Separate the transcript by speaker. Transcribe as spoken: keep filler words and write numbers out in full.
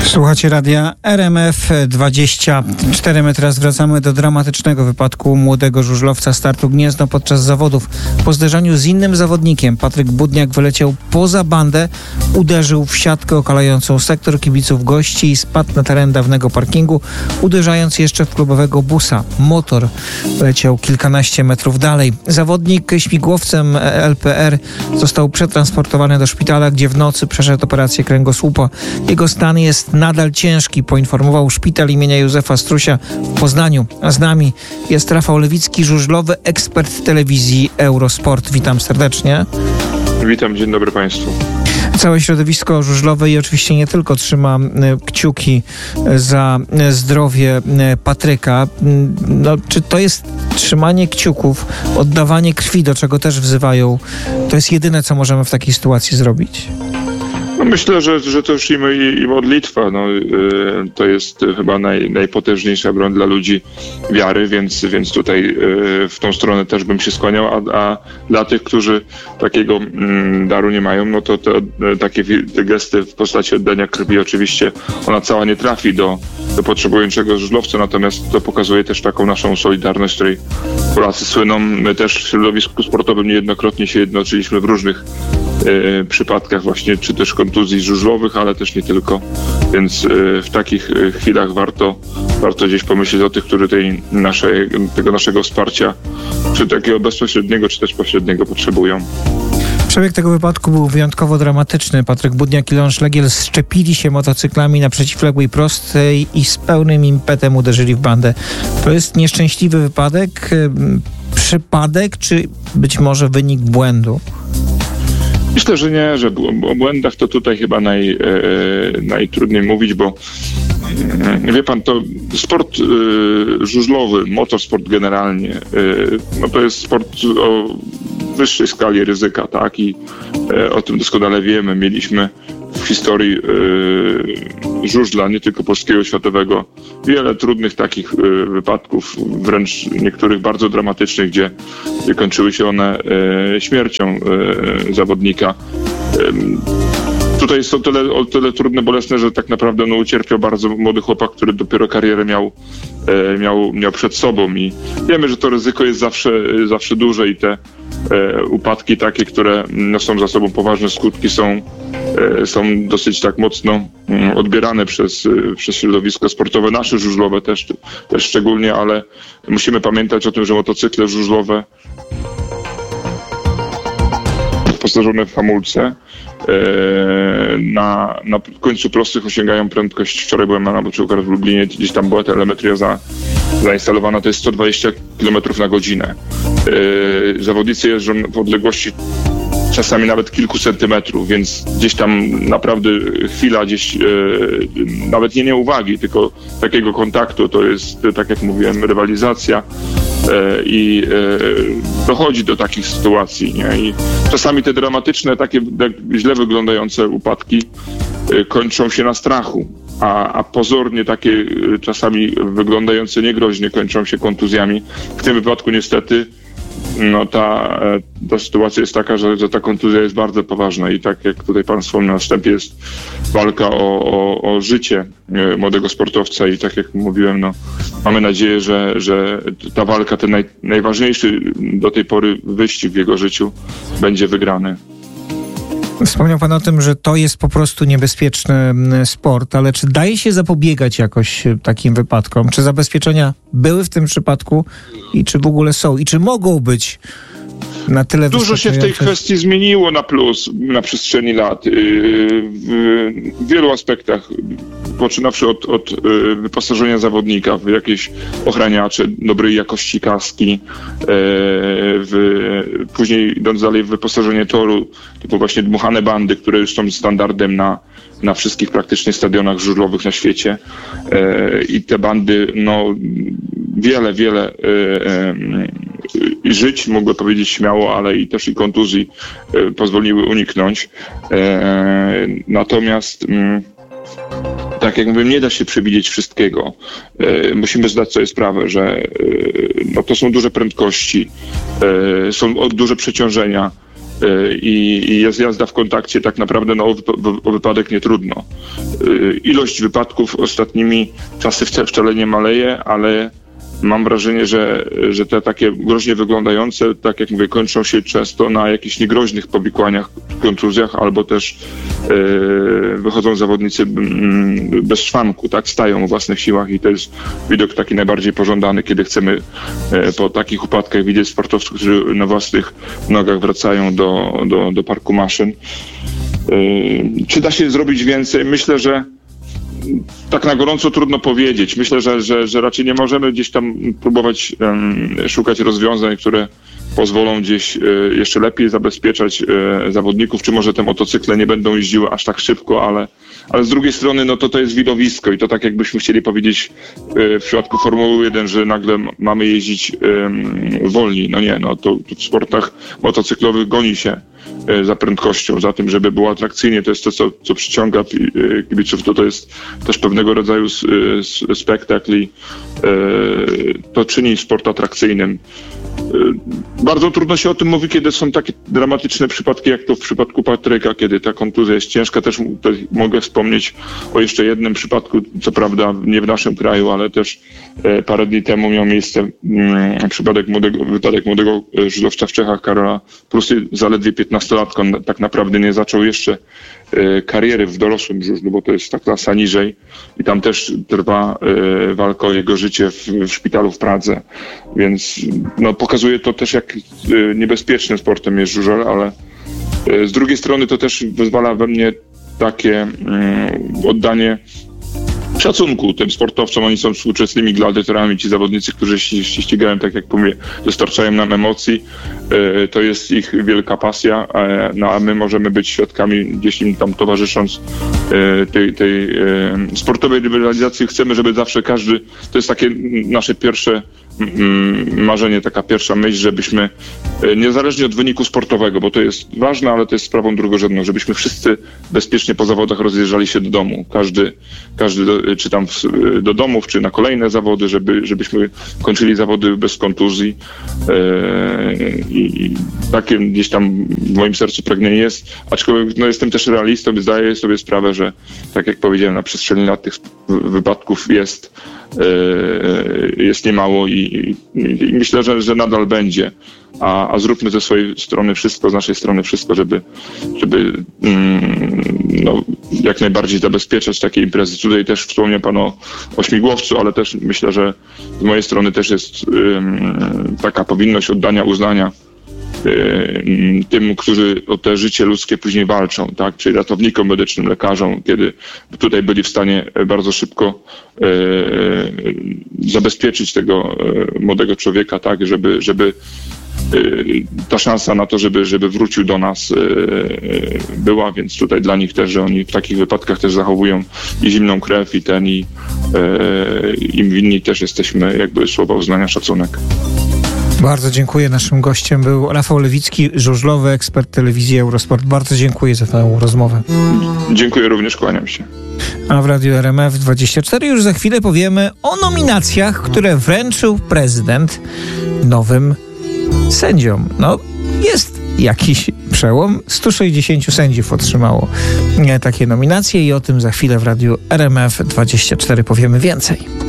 Speaker 1: Słuchacie radia R M F dwadzieścia cztery. My teraz wracamy do dramatycznego wypadku młodego żużlowca Startu Gniezno podczas zawodów. Po zderzeniu z innym zawodnikiem Patryk Budniak wyleciał poza bandę, uderzył w siatkę okalającą sektor kibiców gości i spadł na teren dawnego parkingu, uderzając jeszcze w klubowego busa. Motor leciał kilkanaście metrów dalej. Zawodnik śmigłowcem L P R został przetransportowany do szpitala, gdzie w nocy przeszedł operację kręgosłupa. Jego stan jest nadal ciężki, poinformował szpital imienia Józefa Strusia w Poznaniu. A z nami jest Rafał Lewicki, żużlowy ekspert telewizji Eurosport. Witam serdecznie.
Speaker 2: Witam, dzień dobry Państwu.
Speaker 1: Całe środowisko żużlowe i oczywiście nie tylko trzyma kciuki za zdrowie Patryka. No, czy to jest trzymanie kciuków, oddawanie krwi, do czego też wzywają, to jest jedyne, co możemy w takiej sytuacji zrobić?
Speaker 2: No myślę, że, że to już i, i modlitwa. No, yy, to jest chyba naj, najpotężniejsza broń dla ludzi wiary, więc, więc tutaj yy, w tą stronę też bym się skłaniał, a, a dla tych, którzy takiego mm, daru nie mają, no to te, takie te gesty w postaci oddania krwi, oczywiście ona cała nie trafi do, do potrzebującego żużlowca, natomiast to pokazuje też taką naszą solidarność, której Polacy słyną. My też w środowisku sportowym niejednokrotnie się jednoczyliśmy w różnych yy, przypadkach właśnie, czy też kontuzji żużlowych, ale też nie tylko. Więc yy, w takich yy, chwilach warto, warto gdzieś pomyśleć o tych, którzy tej naszej, tego naszego wsparcia, czy takiego bezpośredniego, czy też pośredniego potrzebują.
Speaker 1: Przebieg tego wypadku był wyjątkowo dramatyczny. Patryk Budniak i Leon Szlegiel szczepili się motocyklami na przeciwległej prostej i z pełnym impetem uderzyli w bandę. To jest nieszczęśliwy wypadek, przypadek, czy być może wynik błędu?
Speaker 2: Myślę, że nie, że o błędach to tutaj chyba naj, e, najtrudniej mówić, bo e, wie pan, to sport e, żużlowy, motorsport generalnie, e, no to jest sport o wyższej skali ryzyka, tak? I e, o tym doskonale wiemy. Mieliśmy w historii e, żużla, nie tylko polskiego, światowego, wiele trudnych takich e, wypadków, wręcz niektórych bardzo dramatycznych, gdzie, gdzie kończyły się one e, śmiercią e, zawodnika. E, tutaj jest to tyle, o tyle trudne, bolesne, że tak naprawdę no, ucierpiał bardzo młody chłopak, który dopiero karierę miał, e, miał, miał przed sobą i wiemy, że to ryzyko jest zawsze, zawsze duże i te e, upadki takie, które niosą za sobą poważne skutki, są są dosyć tak mocno odbierane przez, przez środowisko sportowe, nasze żużlowe też, też szczególnie, ale musimy pamiętać o tym, że motocykle żużlowe wyposażone w hamulce na, na końcu prostych osiągają prędkość. Wczoraj byłem na naboczy w Lublinie, gdzieś tam była telemetria za, zainstalowana, to jest sto dwadzieścia kilometrów na godzinę. Zawodnicy jeżdżą w odległości czasami nawet kilku centymetrów, więc gdzieś tam naprawdę chwila gdzieś e, nawet nie nieuwagi, tylko takiego kontaktu, to jest, tak jak mówiłem, rywalizacja e, i e, dochodzi do takich sytuacji, nie? I czasami te dramatyczne, takie źle wyglądające upadki e, kończą się na strachu, a, a pozornie takie e, czasami wyglądające niegroźnie kończą się kontuzjami. W tym wypadku niestety no ta, ta sytuacja jest taka, że, że ta kontuzja jest bardzo poważna i tak jak tutaj pan wspomniał na wstępie, jest walka o, o, o życie młodego sportowca i tak jak mówiłem, no, mamy nadzieję, że, że ta walka, ten naj, najważniejszy do tej pory wyścig w jego życiu będzie wygrany.
Speaker 1: Wspomniał pan o tym, że to jest po prostu niebezpieczny sport, ale czy daje się zapobiegać jakoś takim wypadkom? Czy zabezpieczenia były w tym przypadku i czy w ogóle są? I czy mogą być na tyle
Speaker 2: Dużo się w tej kwestii zmieniło na plus na przestrzeni lat. W wielu aspektach, poczynawszy od, od wyposażenia zawodnika w jakieś ochraniacze dobrej jakości kaski, w, później idąc dalej w wyposażenie toru, typu właśnie dmuchane bandy, które już są standardem na, na wszystkich praktycznie stadionach żużlowych na świecie. I te bandy, no wiele, wiele i żyć, mogę powiedzieć śmiało, ale i też i kontuzji e, pozwoliły uniknąć. E, natomiast m, tak jak mówię, nie da się przewidzieć wszystkiego. E, musimy zdać sobie sprawę, że e, no to są duże prędkości, e, są duże przeciążenia. i, i jest jazda w kontakcie, tak naprawdę no, o, wy- o wypadek nie trudno. Ilość wypadków ostatnimi czasy wcale nie maleje, ale mam wrażenie, że, że te takie groźnie wyglądające, tak jak mówię, kończą się często na jakichś niegroźnych powikłaniach, kontuzjach, albo też e, wychodzą zawodnicy m, bez szwanku, tak, stają o własnych siłach i to jest widok taki najbardziej pożądany, kiedy chcemy e, po takich upadkach widzieć sportowców, którzy na własnych nogach wracają do, do, do parku maszyn. E, czy da się zrobić więcej? Myślę, że tak na gorąco trudno powiedzieć. Myślę, że, że, że raczej nie możemy gdzieś tam próbować um, szukać rozwiązań, które pozwolą gdzieś e, jeszcze lepiej zabezpieczać e, zawodników, czy może te motocykle nie będą jeździły aż tak szybko, ale, ale z drugiej strony no to to jest widowisko i to tak jakbyśmy chcieli powiedzieć e, w przypadku Formuły jeden, że nagle m- mamy jeździć e, wolniej. No nie, no to, to w sportach motocyklowych goni się e, za prędkością, za tym, żeby było atrakcyjnie. To jest to, co, co przyciąga pi- e, kibiców. To, to jest też pewnego rodzaju s- s- spektakl i e, to czyni sport atrakcyjnym. Bardzo trudno się o tym mówi, kiedy są takie dramatyczne przypadki, jak to w przypadku Patryka, kiedy ta kontuzja jest ciężka. Też mogę wspomnieć o jeszcze jednym przypadku, co prawda nie w naszym kraju, ale też parę dni temu miał miejsce przypadek młodego, wypadek młodego żużlowca w Czechach, Karola Prusy, zaledwie piętnastolatką. Tak naprawdę nie zaczął jeszcze kariery w dorosłym żużlu, bo to jest ta klasa niżej i tam też trwa walka o jego życie w, w szpitalu w Pradze, więc no, pokazuje to też, jak niebezpiecznym sportem jest żużel, ale z drugiej strony to też wyzwala we mnie takie um, oddanie szacunku tym sportowcom. Oni są współczesnymi gladiatorami, ci zawodnicy, którzy się ścigają, tak jak mówię, dostarczają nam emocji. To jest ich wielka pasja, no a my możemy być świadkami, gdzieś im tam towarzysząc tej, tej sportowej rywalizacji. Chcemy, żeby zawsze każdy, to jest takie nasze pierwsze marzenie, taka pierwsza myśl, żebyśmy niezależnie od wyniku sportowego, bo to jest ważne, ale to jest sprawą drugorzędną, żebyśmy wszyscy bezpiecznie po zawodach rozjeżdżali się do domu. Każdy, każdy do, czy tam w, do domów, czy na kolejne zawody, żeby, żebyśmy kończyli zawody bez kontuzji. I takie gdzieś tam w moim sercu pragnienie jest, aczkolwiek no, jestem też realistą i zdaję sobie sprawę, że tak jak powiedziałem, na przestrzeni lat tych wypadków jest jest niemało i, i, i myślę, że, że nadal będzie, a, a zróbmy ze swojej strony wszystko, z naszej strony wszystko, żeby, żeby mm, no, jak najbardziej zabezpieczać takie imprezy. Tutaj też wspomniał Pan o, o śmigłowcu, ale też myślę, że z mojej strony też jest ym, taka powinność oddania uznania tym, którzy o te życie ludzkie później walczą, tak? Czyli ratownikom medycznym, lekarzom, kiedy tutaj byli w stanie bardzo szybko e, zabezpieczyć tego e, młodego człowieka, tak? Żeby, żeby e, ta szansa na to, żeby, żeby wrócił do nas e, była, więc tutaj dla nich też, że oni w takich wypadkach też zachowują i zimną krew i ten i e, im winni też jesteśmy jakby słowa uznania, szacunek.
Speaker 1: Bardzo dziękuję. Naszym gościem był Rafał Lewicki, żużlowy ekspert telewizji Eurosport. Bardzo dziękuję za tę rozmowę.
Speaker 2: Dziękuję również, kłaniam się.
Speaker 1: A w Radiu R M F dwadzieścia cztery już za chwilę powiemy o nominacjach, które wręczył prezydent nowym sędziom. No, jest jakiś przełom. stu sześćdziesięciu sędziów otrzymało takie nominacje i o tym za chwilę w Radiu R M F dwadzieścia cztery powiemy więcej.